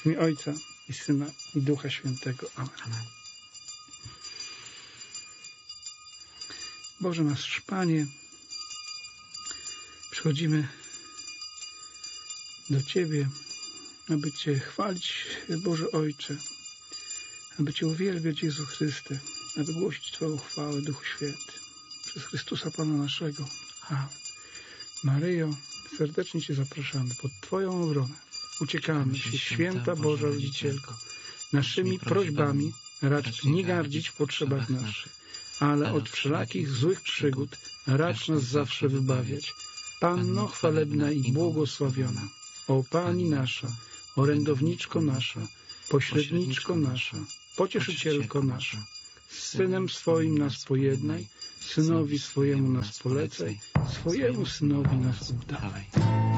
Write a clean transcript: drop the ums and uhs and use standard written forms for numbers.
W imię Ojca i Syna i Ducha Świętego. Amen. Amen. Boże nasz Panie, przychodzimy do Ciebie, aby Cię chwalić, Boże Ojcze, aby Cię uwielbiać, Jezu Chryste, aby głosić Twoją chwałę, Duchu Święty, przez Chrystusa Pana naszego. Amen. Maryjo, serdecznie Cię zapraszamy pod Twoją obronę. Uciekamy się, Święta Boża Rodzicielko, naszymi prośbami racz nie gardzić w potrzebach naszych, ale od wszelakich złych przygód racz nas zawsze wybawiać. Panno chwalebna i błogosławiona, o Pani nasza, orędowniczko nasza, pośredniczko nasza, pocieszycielko nasza, z Synem swoim nas pojednaj, Synowi swojemu nas polecaj, swojemu Synowi nas oddawaj.